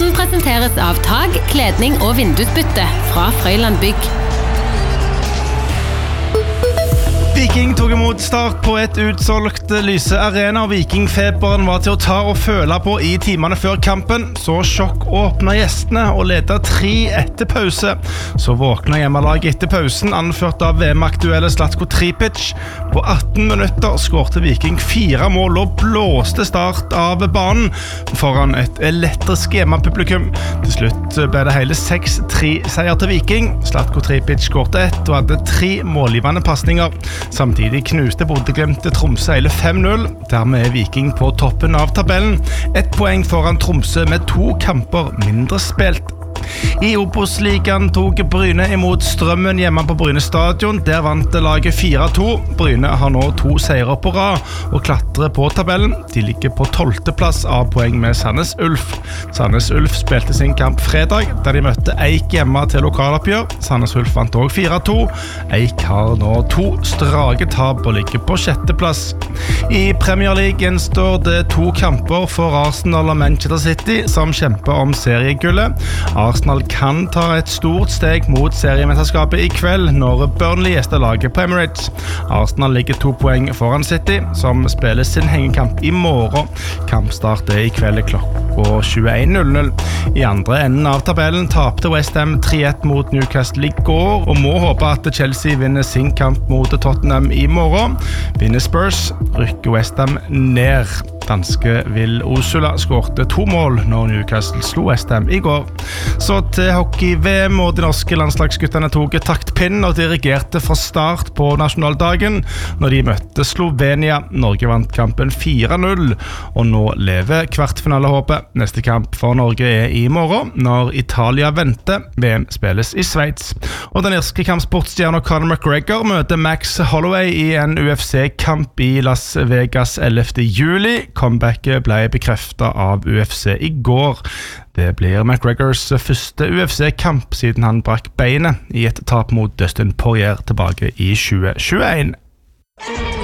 Podden presenteres av Tag, Kledning og Vindusbytte fra Frøyland Bygg. Viking tog imot Start på et utsolgt Lyse Arena, og Vikingfeberen var til å ta og føle på i timene før kampen. Så sjokk åpnet gjestene og ledet 3 etter pause. Så våknet hjemmelaget etter pausen, anført av VM-aktuelle Zlatko Tripic. På 18 minutter skårte Viking 4 mål og blåste Start av banen foran et elektrisk hjemmepublikum. Til slutt ble det hele 6-3 seier til Viking. Zlatko Tripic skårte 1 og hadde 3 målgivende passninger. Samtidig knuste Bodø/Glimt Tromsø hele 5-0. Dermed Viking på toppen av tabellen. 1 poeng foran Tromsø med 2 kamper mindre spilt. I Obos-ligaen tok Bryne imot Strømmen hjemme på Bryne stadion. Der vant laget 4-2. Bryne har nå 2 seire på rad og klatrer på tabellen. De ligger på 12. plass av poeng med Sandnes Ulf. Sandnes Ulf spilte sin kamp fredag, der de møtte Eik hjemme til lokaloppgjør. Sandnes Ulf vant også 4-2. Eik har nå 2 strake tap og ligger på 6. plass. I Premier League står det 2 kamper for Arsenal og Manchester City, som kjemper om seriegullet. Arsenal kan ta et stort steg mot seriemesterskapet i kveld når Burnley gjester laget på Emirates. Arsenal ligger 2 poeng foran City, som spiller sin hengekamp i morgen. Kampstart i kveld klokka 21:00. I andre enden av tabellen tapte West Ham 3-1 mot Newcastle i går, og må håpe at Chelsea vinner sin kamp mot Tottenham i morgen. Vinner Spurs, rykker West Ham ned. Danske Will Osula skårte 2 mål når Newcastle slo West Ham i går. Så til hockey-VM, og de norske landslagsguttene tok taktpinnen og dirigerte fra start på nasjonaldagen når de møtte Slovenia. Norge vant kampen 4-0, og nå lever kvartfinalehåpet. Neste kamp for Norge i morgen, når Italia venter. VM spilles i Sveits. Og den irske kampsportstjernen Conor McGregor møter Max Holloway i en UFC-kamp i Las Vegas 11. juli. Comebacket ble bekreftet av UFC i går. Det blir McGregors første UFC-kamp siden han brakk beinet i et tap mot Dustin Poirier tilbake i 2021.